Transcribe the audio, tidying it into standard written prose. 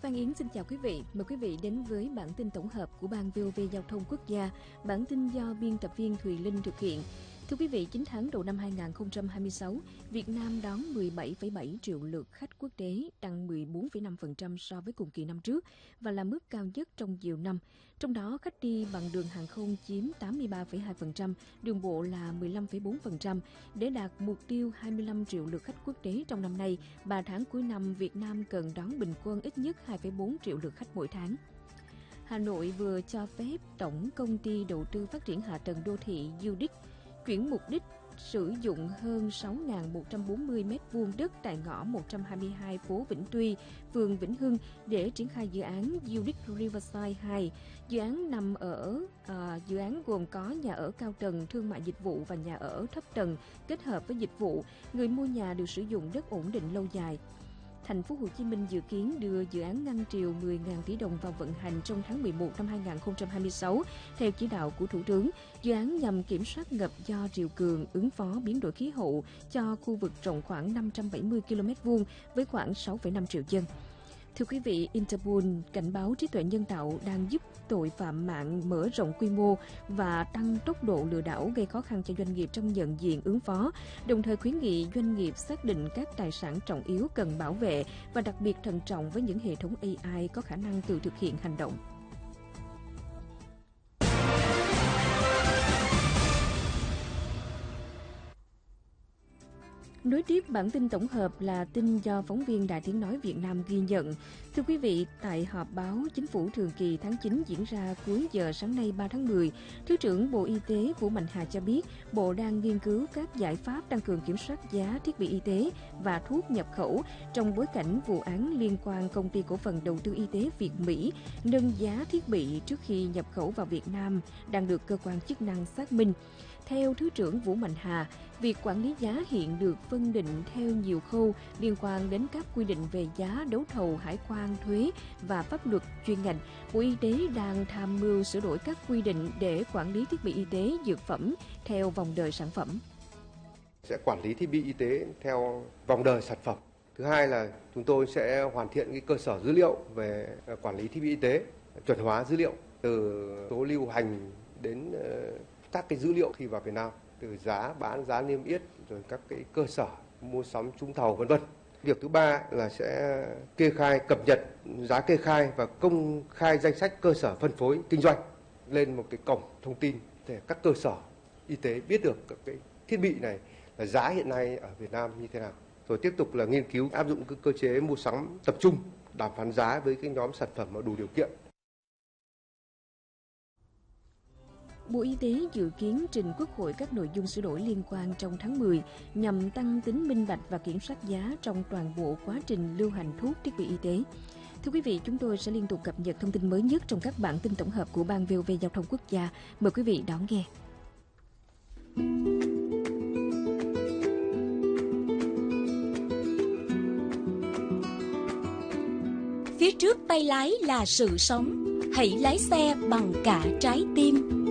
Phan Yến xin chào quý vị. Mời quý vị đến với bản tin tổng hợp của Ban VOV Giao thông Quốc gia. Bản tin do biên tập viên Thùy Linh thực hiện. Thưa quý vị, 9 tháng đầu năm 2026, Việt Nam đón 17,7 triệu lượt khách quốc tế, tăng 14,5% so với cùng kỳ năm trước và là mức cao nhất trong nhiều năm. Trong đó, khách đi bằng đường hàng không chiếm 83,2%, đường bộ là 15,4%. Để đạt mục tiêu 25 triệu lượt khách quốc tế trong năm nay, 3 tháng cuối năm, Việt Nam cần đón bình quân ít nhất 2,4 triệu lượt khách mỗi tháng. Hà Nội vừa cho phép Tổng Công ty Đầu tư Phát triển Hạ tầng Đô thị UDIC chuyển mục đích sử dụng hơn 6.140 m2 đất tại ngõ 122 phố Vĩnh Tuy, phường Vĩnh Hưng để triển khai dự án UDIC Riverside 2. Dự án gồm có nhà ở cao tầng, thương mại dịch vụ và nhà ở thấp tầng kết hợp với dịch vụ. Người mua nhà được sử dụng đất ổn định lâu dài. Thành phố Hồ Chí Minh dự kiến đưa dự án ngăn triều 10.000 tỷ đồng vào vận hành trong tháng 11 năm 2026. Theo chỉ đạo của Thủ tướng, dự án nhằm kiểm soát ngập do triều cường, ứng phó biến đổi khí hậu cho khu vực rộng khoảng 570 km2 với khoảng 6,5 triệu dân. Thưa quý vị, Interpol cảnh báo trí tuệ nhân tạo đang giúp tội phạm mạng mở rộng quy mô và tăng tốc độ lừa đảo, gây khó khăn cho doanh nghiệp trong nhận diện ứng phó, đồng thời khuyến nghị doanh nghiệp xác định các tài sản trọng yếu cần bảo vệ và đặc biệt thận trọng với những hệ thống AI có khả năng tự thực hiện hành động. Nối tiếp bản tin tổng hợp là tin do phóng viên Đài Tiếng Nói Việt Nam ghi nhận. Thưa quý vị, tại họp báo Chính phủ thường kỳ tháng 9 diễn ra cuối giờ sáng nay 3 tháng 10, Thứ trưởng Bộ Y tế Vũ Mạnh Hà cho biết Bộ đang nghiên cứu các giải pháp tăng cường kiểm soát giá thiết bị y tế và thuốc nhập khẩu trong bối cảnh vụ án liên quan Công ty Cổ phần Đầu tư Y tế Việt Mỹ nâng giá thiết bị trước khi nhập khẩu vào Việt Nam đang được cơ quan chức năng xác minh. Theo Thứ trưởng Vũ Mạnh Hà, việc quản lý giá hiện được phân định theo nhiều khâu liên quan đến các quy định về giá, đấu thầu, hải quan, thuế và pháp luật chuyên ngành. Bộ Y tế đang tham mưu sửa đổi các quy định để quản lý thiết bị y tế, dược phẩm theo vòng đời sản phẩm. Sẽ quản lý thiết bị y tế theo vòng đời sản phẩm. Thứ hai là chúng tôi sẽ hoàn thiện cái cơ sở dữ liệu về quản lý thiết bị y tế, chuẩn hóa dữ liệu từ số lưu hành đến các cái dữ liệu khi vào Việt Nam, từ giá bán, giá niêm yết, rồi các cái cơ sở mua sắm trúng thầu v.v. Việc thứ ba là sẽ kê khai, cập nhật giá kê khai và công khai danh sách cơ sở phân phối kinh doanh lên một cái cổng thông tin để các cơ sở y tế biết được các cái thiết bị này là giá hiện nay ở Việt Nam như thế nào. Rồi tiếp tục là nghiên cứu áp dụng cái cơ chế mua sắm tập trung, đàm phán giá với cái nhóm sản phẩm mà đủ điều kiện. Bộ Y tế dự kiến trình Quốc hội các nội dung sửa đổi liên quan trong tháng 10 nhằm tăng tính minh bạch và kiểm soát giá trong toàn bộ quá trình lưu hành thuốc, thiết bị y tế. Thưa quý vị, chúng tôi sẽ liên tục cập nhật thông tin mới nhất trong các bản tin tổng hợp của Ban VOV Giao thông Quốc gia. Mời quý vị đón nghe. Phía trước tay lái là sự sống, hãy lái xe bằng cả trái tim.